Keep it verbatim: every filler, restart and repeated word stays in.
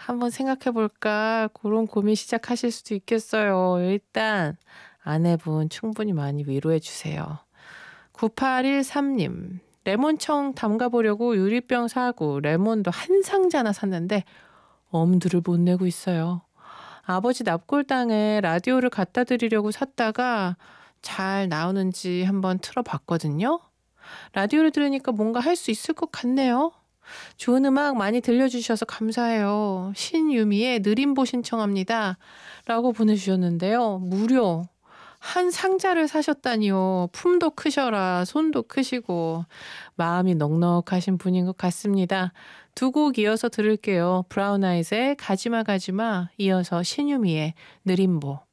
한번 생각해 볼까 그런 고민 시작하실 수도 있겠어요. 일단 아내분 충분히 많이 위로해 주세요. 구팔일삼 님. 레몬청 담가 보려고 유리병 사고 레몬도 한 상자나 샀는데 엄두를 못 내고 있어요. 아버지 납골당에 라디오를 갖다 드리려고 샀다가 잘 나오는지 한번 틀어봤거든요. 라디오를 들으니까 뭔가 할 수 있을 것 같네요. 좋은 음악 많이 들려주셔서 감사해요. 신유미의 느림보 신청합니다. 라고 보내주셨는데요. 무려 한 상자를 사셨다니요. 품도 크셔라 손도 크시고 마음이 넉넉하신 분인 것 같습니다. 두 곡 이어서 들을게요. 브라운 아이즈의 가지마 가지마, 이어서 신유미의 느림보.